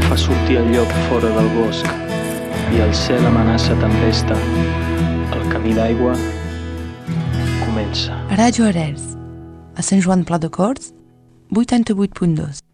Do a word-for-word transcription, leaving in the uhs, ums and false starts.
fa sortir el llop fora del bosc i el cel amenaça tempesta, el camí d'aigua comença. Ràdio Arels, a Sant Joan Pla de Corts, vuitanta-vuit punt dos.